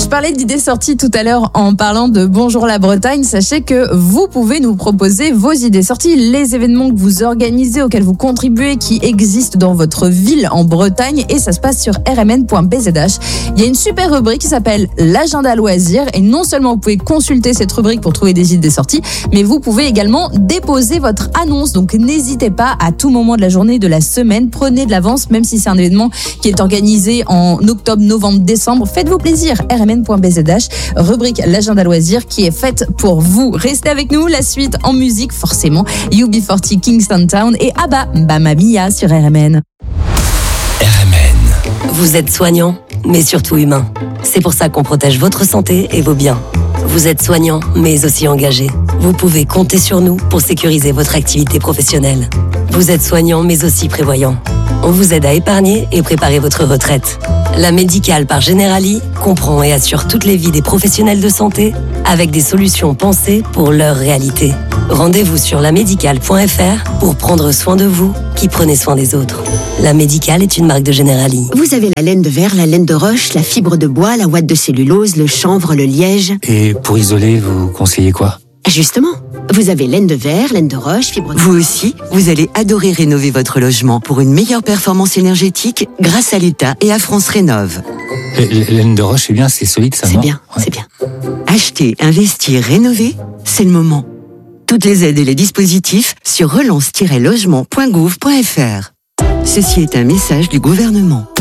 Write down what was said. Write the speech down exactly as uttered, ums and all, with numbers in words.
parlais d'idées sorties tout à l'heure en parlant de Bonjour la Bretagne. Sachez que vous pouvez nous proposer vos idées sorties, les événements que vous organisez, auxquels vous contribuez, qui existent dans votre ville en Bretagne, et ça se passe sur r m n point b z h. Il y a une super rubrique qui s'appelle l'agenda loisirs, et non seulement vous pouvez consulter cette rubrique pour trouver des idées sorties, mais vous pouvez également déposer votre annonce. Donc n'hésitez pas, à tout moment de la journée, de la semaine, prenez de l'avance, même si c'est un événement qui est organisé en octobre, novembre, décembre. Faites-vous plaisir. r m n point b z h, rubrique l'agenda loisirs qui est faite pour vous. Restez avec nous, la suite en musique, forcément. U B quarante, Kingston Town et Abba, Mamma Mia sur R M N. R M N. Vous êtes soignant, mais surtout humain. C'est pour ça qu'on protège votre santé et vos biens. Vous êtes soignant, mais aussi engagé. Vous pouvez compter sur nous pour sécuriser votre activité professionnelle. Vous êtes soignant, mais aussi prévoyant. On vous aide à épargner et préparer votre retraite. La Médicale par Generali comprend et assure toutes les vies des professionnels de santé avec des solutions pensées pour leur réalité. Rendez-vous sur la médicale point f r pour prendre soin de vous qui prenez soin des autres. La Médicale est une marque de Generali. Vous avez la laine de verre, la laine de roche, la fibre de bois, la ouate de cellulose, le chanvre, le liège. Et pour isoler, vous conseillez quoi ? Justement, vous avez laine de verre, laine de roche, fibre de... Vous aussi, vous allez adorer rénover votre logement pour une meilleure performance énergétique grâce à l'État et à France Rénov. La laine de roche, c'est bien, c'est solide, ça, C'est non ? bien, Ouais. c'est bien. Acheter, investir, rénover, c'est le moment. Toutes les aides et les dispositifs sur relance tiret logement point gouv point f r. Ceci est un message du gouvernement.